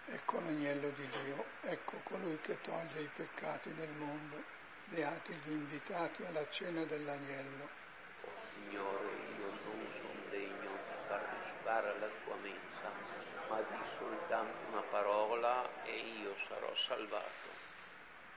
Ecco l'agnello di Dio, ecco colui che toglie i peccati del mondo. Beati gli invitati alla cena dell'agnello. O Signore, io non sono degno di partecipare alla tua mensa, ma di soltanto una parola e io sarò salvato.